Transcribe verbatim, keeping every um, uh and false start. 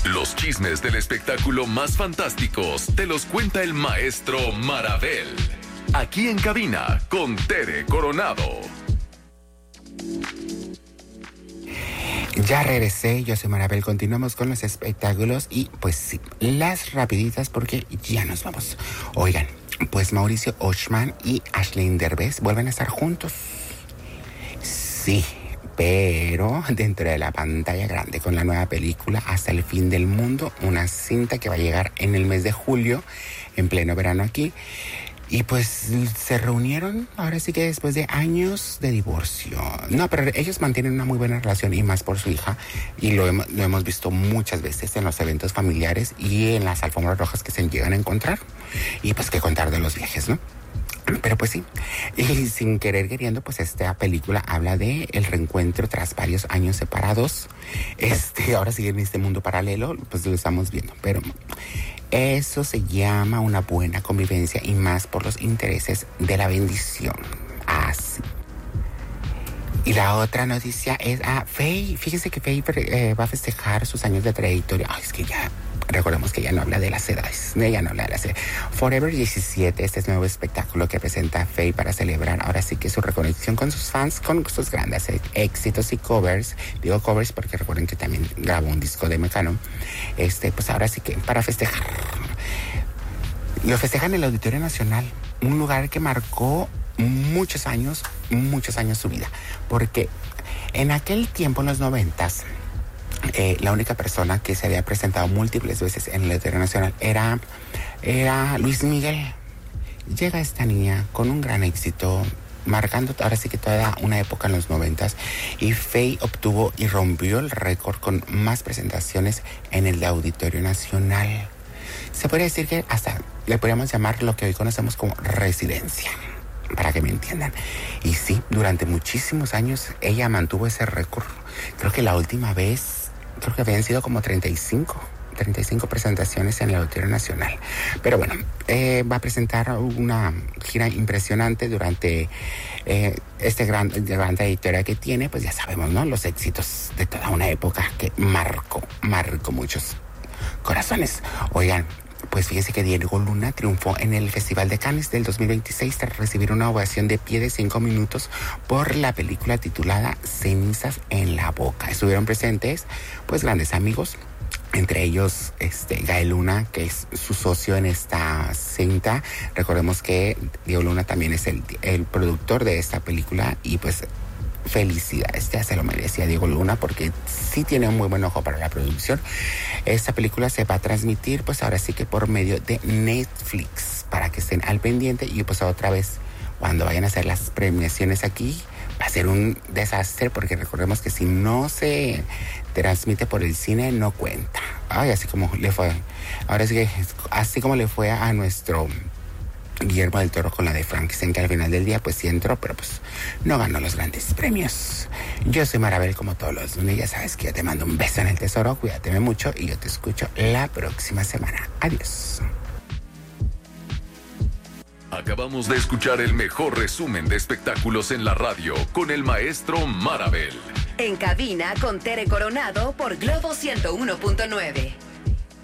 Los chismes del espectáculo más fantásticos te los cuenta el maestro Marabel. Aquí en cabina con Tere Coronado. Ya regresé, yo soy Marabel, continuamos con los espectáculos y pues sí, las rapiditas porque ya nos vamos. Oigan, pues Mauricio Ochman y Ashley Derbez vuelven a estar juntos. Sí, pero dentro de la pantalla grande con la nueva película Hasta el fin del mundo, una cinta que va a llegar en el mes de julio, en pleno verano aquí. Y pues se reunieron, ahora sí que después de años de divorcio. No, pero ellos mantienen una muy buena relación y más por su hija. Y lo hemos, lo hemos visto muchas veces en los eventos familiares y en las alfombras rojas que se llegan a encontrar. Y pues qué contar de los viajes, ¿no? Pero pues sí, y sin querer queriendo, pues esta película habla de el reencuentro tras varios años separados. Este, ahora sí en este mundo paralelo, pues lo estamos viendo, pero eso se llama una buena convivencia y más por los intereses de la bendición. Así. Y la otra noticia es a ah, Faye. Fíjense que Faye eh, va a festejar sus años de trayectoria. Ay, es que ya, recordemos que ya no habla de las edades. Ella no habla de las edades. Forever diecisiete, este es nuevo espectáculo que presenta Faye para celebrar ahora sí que su reconexión con sus fans, con sus grandes éxitos y covers. Digo covers porque recuerden que también grabó un disco de Mecano. Este, pues ahora sí que para festejar. Lo festejan en el Auditorio Nacional, un lugar que marcó muchos años, muchos años su vida, porque en aquel tiempo, en los noventas, eh, la única persona que se había presentado múltiples veces en el Auditorio Nacional era, era Luis Miguel. Llega esta niña con un gran éxito, marcando ahora sí que toda una época en los noventas, y Faye obtuvo y rompió el récord con más presentaciones en el Auditorio Nacional. Se podría decir que hasta le podríamos llamar lo que hoy conocemos como residencia, para que me entiendan. Y sí, durante muchísimos años ella mantuvo ese récord. Creo que la última vez, creo que habían sido como treinta y cinco presentaciones en el Auditorio Nacional. Pero bueno, eh, va a presentar una gira impresionante durante eh, este gran, gran trayectoria que tiene. Pues ya sabemos, ¿no? Los éxitos de toda una época que marcó, marcó muchos corazones. Oigan, pues fíjense que Diego Luna triunfó en el Festival de Cannes del dos mil veintiséis tras recibir una ovación de pie de cinco minutos por la película titulada Cenizas en la boca. Estuvieron presentes pues grandes amigos, entre ellos este, Gael Luna, que es su socio en esta cinta. Recordemos que Diego Luna también es el, el productor de esta película y pues felicidades, ya se lo merecía Diego Luna porque sí tiene un muy buen ojo para la producción. Esta película se va a transmitir pues ahora sí que por medio de Netflix para que estén al pendiente y pues otra vez cuando vayan a hacer las premiaciones aquí va a ser un desastre porque recordemos que si no se transmite por el cine no cuenta. Ay, así como le fue, ahora sí que así como le fue a nuestro Guillermo del Toro con la de Frankenstein, que al final del día pues sí entró, pero pues no ganó los grandes premios. Yo soy Marabel como todos los lunes, ya sabes que yo te mando un beso en el tesoro, cuídate mucho y yo te escucho la próxima semana. Adiós. Acabamos de escuchar el mejor resumen de espectáculos en la radio con el maestro Marabel. En cabina con Tere Coronado por Globo ciento uno punto nueve.